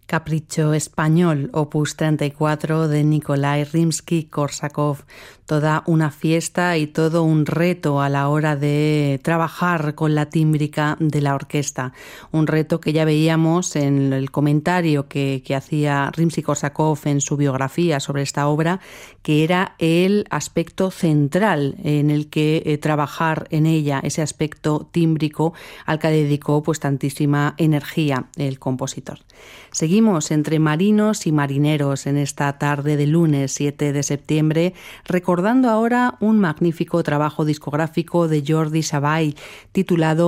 Capricho español, opus 34 de Nikolai Rimsky-Korsakov. Toda una fiesta y todo un reto a la hora de trabajar con la tímbrica de la orquesta. Un reto que ya veíamos en el comentario que hacía Rimsky-Korsakov en su biografía sobre esta obra, que era el aspecto central en el que trabajar en ella, ese aspecto tímbrico al que dedicó pues tantísima energía el compositor. Seguimos entre marinos y marineros en esta tarde de lunes 7 de septiembre, recordando ahora un magnífico trabajo discográfico de Jordi Savall titulado